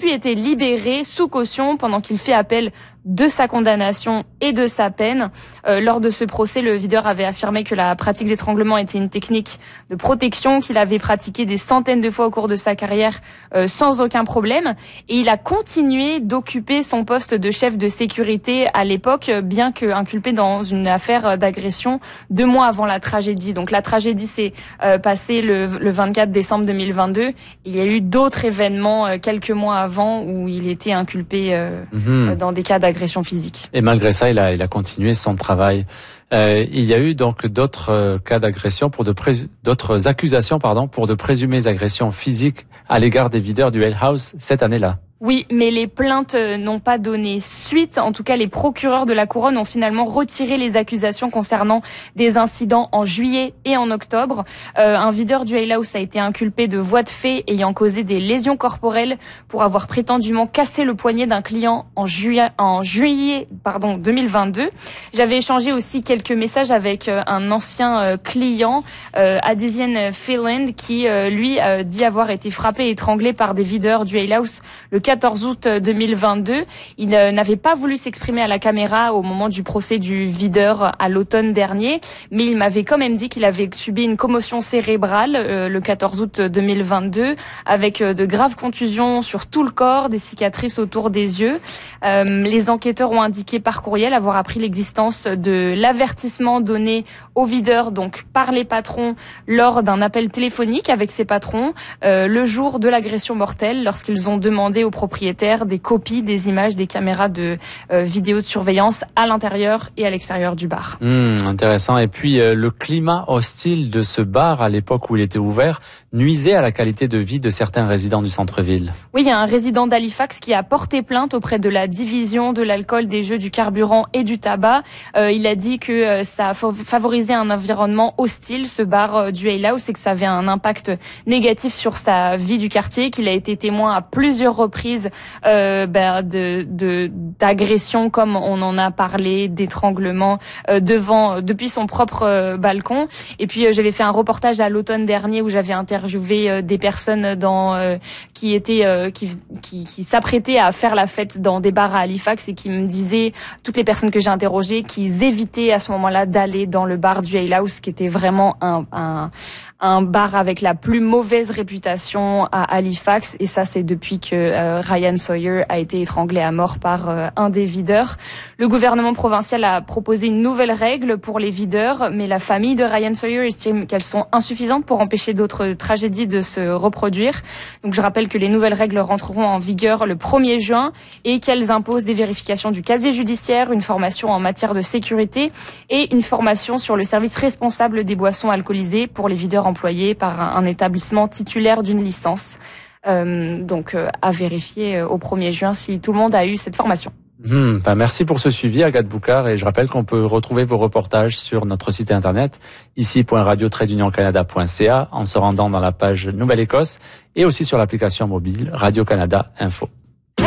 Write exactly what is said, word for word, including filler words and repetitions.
depuis été libéré sous caution pendant qu'il fait appel de sa condamnation et de sa peine. Euh, lors de ce procès, le videur avait affirmé que la pratique d'étranglement était une technique de protection qu'il avait pratiquée des centaines de fois au cours de sa carrière euh, sans aucun problème. Et il a continué d'occuper son poste de chef de sécurité à l'époque, bien qu'inculpé dans une affaire d'agression deux mois avant la tragédie. Donc la tragédie s'est euh, passée le, le vingt-quatre décembre deux mille vingt-deux. Il y a eu d'autres événements euh, quelques mois avant où il était inculpé euh, mmh. dans des cas d'agression physique. Et malgré ça, il a, il a continué son travail. Euh, il y a eu donc d'autres euh, cas d'agression pour de pré- d'autres accusations, pardon, pour de présumées agressions physiques à l'égard des videurs du Ale House cette année-là. Oui, mais les plaintes n'ont pas donné suite. En tout cas, les procureurs de la Couronne ont finalement retiré les accusations concernant des incidents en juillet et en octobre. Euh, un videur du Ale House a été inculpé de voies de fait ayant causé des lésions corporelles pour avoir prétendument cassé le poignet d'un client en juillet, en juillet, pardon, deux mille vingt-deux. J'avais échangé aussi quelques messages avec un ancien client, euh, Adesian Phelan, qui euh, lui euh, dit avoir été frappé et étranglé par des videurs du Ale House le quatorze août deux mille vingt-deux. Il n'avait pas voulu s'exprimer à la caméra au moment du procès du videur à l'automne dernier, mais il m'avait quand même dit qu'il avait subi une commotion cérébrale euh, le quatorze août deux mille vingt-deux, avec euh, de graves contusions sur tout le corps, des cicatrices autour des yeux. Euh, les enquêteurs ont indiqué par courriel avoir appris l'existence de l'avertissement donné aux videurs, donc par les patrons, lors d'un appel téléphonique avec ces patrons, euh, le jour de l'agression mortelle, lorsqu'ils ont demandé aux propriétaires des copies des images des caméras de euh, vidéo de surveillance à l'intérieur et à l'extérieur du bar. Mmh, intéressant. Et puis euh, le climat hostile de ce bar à l'époque où il était ouvert nuisait à la qualité de vie de certains résidents du centre-ville. Oui, il y a un résident d'Halifax qui a porté plainte auprès de la division de l'alcool, des jeux, du carburant et du tabac. Euh, il a dit que euh, ça favorisait un environnement hostile, ce bar euh, du Ale House, et que ça avait un impact négatif sur sa vie du quartier, qu'il a été témoin à plusieurs reprises Euh, ben, de, de d'agressions comme on en a parlé, d'étranglement euh, devant depuis son propre euh, balcon. Et puis euh, j'avais fait un reportage à l'automne dernier où j'avais interviewé euh, des personnes dans euh, qui étaient euh, qui qui, qui s'apprêtaient à faire la fête dans des bars à Halifax et qui me disaient, toutes les personnes que j'ai interrogées, qu'ils évitaient à ce moment-là d'aller dans le bar du Ale House, qui était vraiment un un un bar avec la plus mauvaise réputation à Halifax, et ça c'est depuis que euh, Ryan Sawyer a été étranglé à mort par euh, un des videurs. Le gouvernement provincial a proposé une nouvelle règle pour les videurs, mais la famille de Ryan Sawyer estime qu'elles sont insuffisantes pour empêcher d'autres tragédies de se reproduire. Donc je rappelle que les nouvelles règles rentreront en vigueur le premier juin et qu'elles imposent des vérifications du casier judiciaire, une formation en matière de sécurité et une formation sur le service responsable des boissons alcoolisées pour les videurs employés par un, un établissement titulaire d'une licence. Euh, donc euh, à vérifier euh, au premier juin si tout le monde a eu cette formation. Mmh, ben merci pour ce suivi, Agathe Boucard, et je rappelle qu'on peut retrouver vos reportages sur notre site internet ici point radio tiret union canada point c a en se rendant dans la page Nouvelle-Écosse et aussi sur l'application mobile Radio-Canada Info.